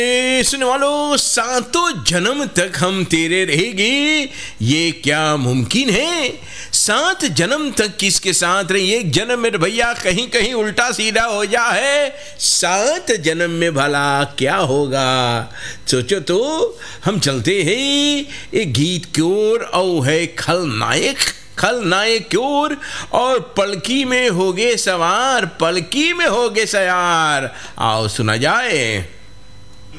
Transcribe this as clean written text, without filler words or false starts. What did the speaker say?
सुनने वालों, सातों जन्म तक हम तेरे रहेंगे, ये क्या मुमकिन है? 7 जन्म तक किसके साथ रहे? एक जन्म में भैया कहीं कहीं उल्टा सीधा हो जाए, 7 जन्म में भला क्या होगा? सोचो तो। हम चलते हैं एक गीत की ओर, और है खलनायक की ओर, और पलकी में होगे सवार, पलकी में होगे सयार। आओ सुना जाए।